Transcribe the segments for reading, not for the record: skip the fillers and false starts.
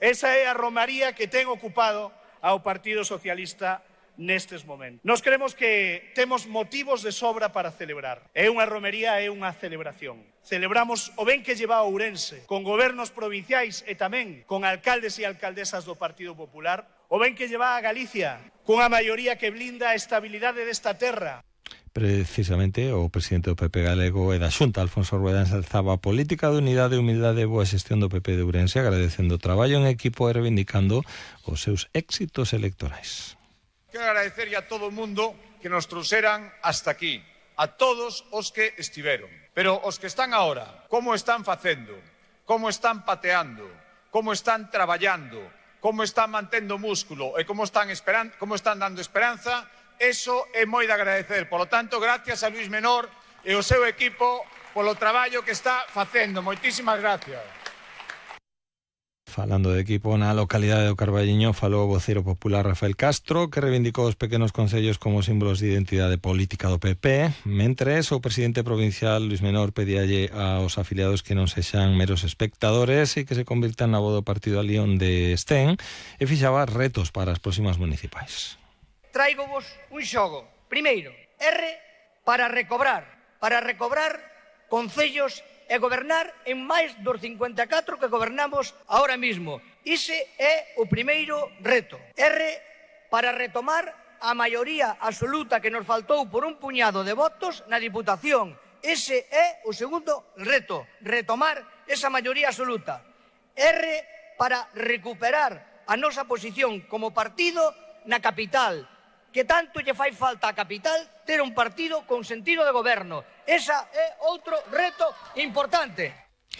Esa é a romaría que ten ocupado ao Partido Socialista nestes momentos. Nos creemos que temos motivos de sobra para celebrar. É unha romería, é unha celebración. Celebramos o ben que lleva a Ourense, con gobernos provinciais e tamén con alcaldes e alcaldesas do Partido Popular, o ben que lleva a Galicia, cunha maioría que blinda a estabilidade desta terra. Precisamente o presidente do PP galego e da Xunta, Alfonso Rueda, ensalzaba a política de unidade, humildade e boa xestión do PP de Ourense, agradecendo o traballo en equipo e reivindicando os seus éxitos electorais. Quero agradecerlle a todo o mundo que nos trouxeran hasta aquí, a todos os que estiveron. Pero os que están agora, como están facendo, como están pateando, como están traballando, como están mantendo músculo e como están dando esperanza, eso é moi de agradecer. Por lo tanto, gracias a Luís Menor e o seu equipo polo traballo que está facendo. Moitísimas gracias. Falando de equipo, na localidade do Carballiño falou o voceiro popular Rafael Castro, que reivindicou os pequenos concellos como símbolos de identidade política do PP. Mentres, o presidente provincial Luís Menor pedíalle aos afiliados que non sexan meros espectadores e que se convirtan na voz do partido ali onde estén, e fixaba retos para as próximas municipais. Tráigovos un xogo. Primeiro, R para recobrar concellos e gobernar en máis dos 54 que gobernamos ahora mismo. Ese é o primeiro reto. R para retomar a maioría absoluta que nos faltou por un puñado de votos na Diputación. Ese é o segundo reto, retomar esa maioría absoluta. R para recuperar a nosa posición como partido na capital, que tanto lle fai falta á capital ter un partido con sentido de goberno. Esa é outro reto importante.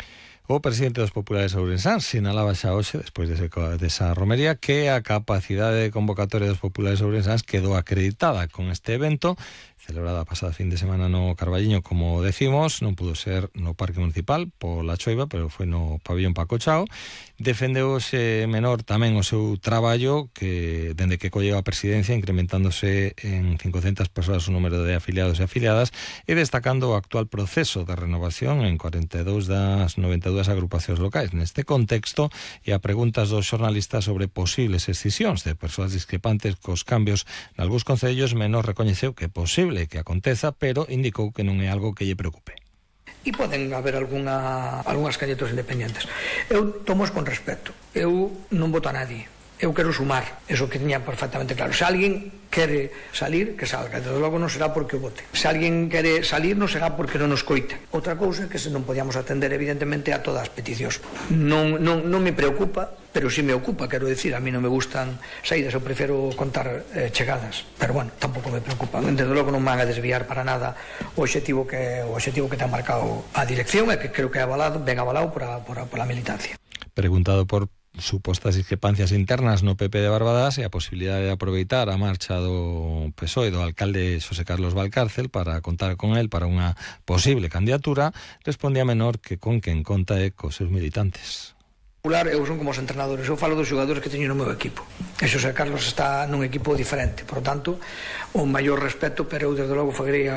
O presidente dos populares ourensáns sinalaba xa hoxe, despois desa romería, que a capacidade de convocatoria dos populares ourensáns quedou acreditada con este evento, celebrada a pasada fin de semana no Carballiño, como decimos. Non pudo ser no Parque Municipal pola choiva, pero foi no Pabellón Paco Chao. Defendeu hoxe Menor tamén o seu traballo, que dende que colleu a presidencia, incrementándose en 500 persoas o número de afiliados e afiliadas, e destacando o actual proceso de renovación en 42 das 92 agrupacións locais. Neste contexto, e a preguntas dos xornalistas sobre posibles escisións de persoas discrepantes cos cambios nalgúns concellos, Menor recoñeceu que é posible que aconteza, pero indicou que non é algo que lle preocupe. E poden haber algunhas candidaturas independentes. Eu tomo con respecto. Eu non voto a nadie. Eu quero sumar, eso que tiña perfectamente claro. Se alguén quere salir, que salga. Desde logo non será porque o vote. Se alguén quere salir, non será porque non nos coite. Outra cousa é que se non podíamos atender evidentemente a todas as peticións. Non me preocupa, pero si me ocupa, quero dicir, a mí non me gustan saídas, eu prefiro contar chegadas, pero bueno, tampouco me preocupa. Desde logo non me van a desviar para nada o obxectivo que ten marcado a dirección, e que creo que é ben avalado pola militancia. Preguntado por supostas discrepancias internas no PP de Barbadas e a posibilidade de aproveitar a marcha do PSOE do alcalde Xosé Carlos Valcárcel para contar con el para unha posible candidatura, respondía Menor que con quen conta é cos seus militantes. Eu son como os entrenadores, eu falo dos xogadores que teño no meu equipo, e Xosé Carlos está nun equipo diferente, por tanto o maior respeto, pero eu desde logo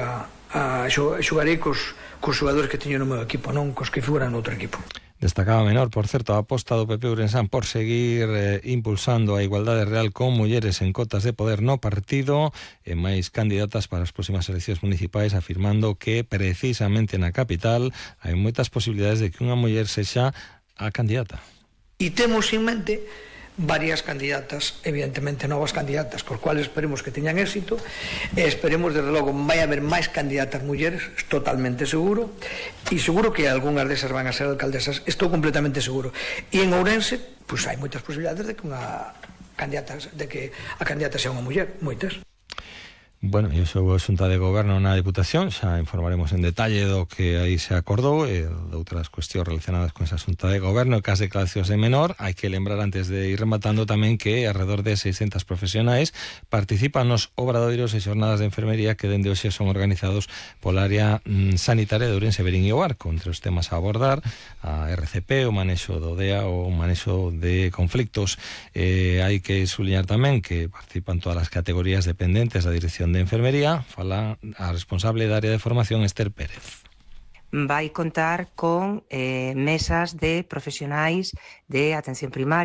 xogarei cos xogadores que teño no meu equipo, non cos que figuran no outro equipo. Destacaba Menor, por certo, a aposta do PP Ourensán por seguir impulsando a igualdade real con mulleres en cotas de poder no partido e máis candidatas para as próximas eleccións municipais, afirmando que precisamente na capital hai moitas posibilidades de que unha muller sexa a candidata. E temos en mente varias candidatas, evidentemente novas candidatas, cos cuales esperemos que teñan éxito, e esperemos, desde logo, vai haber máis candidatas mulleres, totalmente seguro, e seguro que algunhas desas van a ser alcaldesas, estou completamente seguro. E en Ourense, pois hai moitas posibilidades de que a candidata sea unha muller, moitas. Bueno, e iso é a Xunta de Goberno na Deputación, xa informaremos en detalle do que aí se acordou e de outras cuestións relacionadas con esa Xunta de Goberno e cas declaracións de Menor. Hai que lembrar, antes de ir rematando, tamén que alrededor de 600 profesionais participan nos obradoiros e xornadas de enfermería que dende hoxe son organizados pola área sanitaria de Ourense, Verín e Oarco. Entre os temas a abordar, a RCP, o manexo do DEA, o manexo de conflictos. Hai que subliñar tamén que participan todas as categorías dependentes da Dirección de Enfermería. Fala a responsable da área de formación, Esther Pérez. Vai contar con mesas de profesionais de atención primaria,